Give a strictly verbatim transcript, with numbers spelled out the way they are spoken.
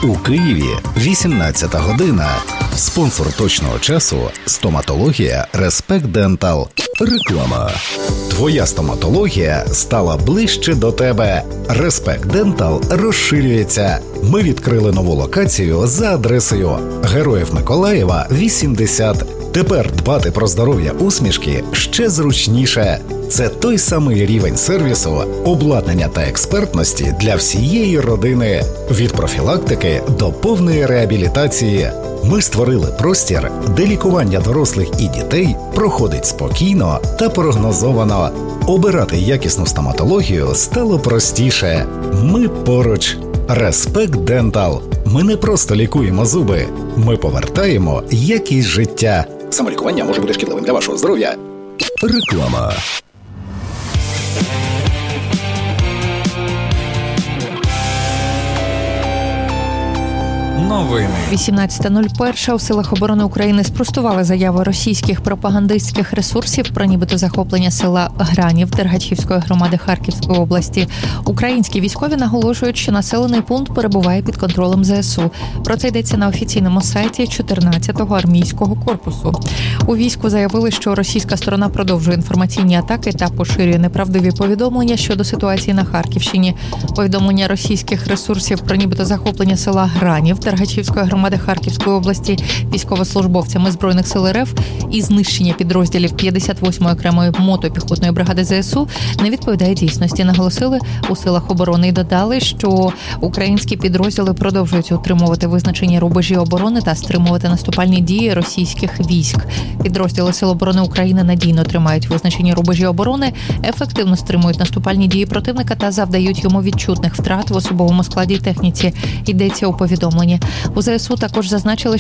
У Києві вісімнадцята година. Спонсор точного часу – стоматологія Респект Дентал. Реклама. Твоя стоматологія стала ближче до тебе. Респект Дентал розширюється. Ми відкрили нову локацію за адресою Героїв Миколаєва, вісімдесят. Тепер дбати про здоров'я усмішки ще зручніше. Це той самий рівень сервісу, обладнання та експертності для всієї родини. Від профілактики до повної реабілітації. Ми створили простір, де лікування дорослих і дітей проходить спокійно та прогнозовано. Обирати якісну стоматологію стало простіше. Ми поруч. Респект Дентал. Ми не просто лікуємо зуби. Ми повертаємо якість життя. Самолікування може бути шкідливим для вашого здоров'я. Реклама. Новини. вісімнадцята нуль один у силах оборони України спростували заяву російських пропагандистських ресурсів про нібито захоплення села Гранів Дергачівської громади Харківської області. Українські військові наголошують, що населений пункт перебуває під контролем ЗСУ. Про це йдеться на офіційному сайті чотирнадцятого армійського корпусу. У війську заявили, що російська сторона продовжує інформаційні атаки та поширює неправдиві повідомлення щодо ситуації на Харківщині. Повідомлення російських ресурсів про нібито захоплення села Гранів Дергачівської громади Харківської області військовослужбовцями Збройних сил РФ і знищення підрозділів п'ятдесят восьмої окремої мотопіхотної бригади ЗСУ не відповідає дійсності, наголосили у силах оборони і додали, що українські підрозділи продовжують утримувати визначені рубежі оборони та стримувати наступальні дії російських військ. Підрозділи Сил оборони України надійно тримають визначені рубежі оборони, ефективно стримують наступальні дії противника та завдають йому відчутних втрат в особовому складі і техніці, йдеться у повідомленні. У ЗСУ також зазначили,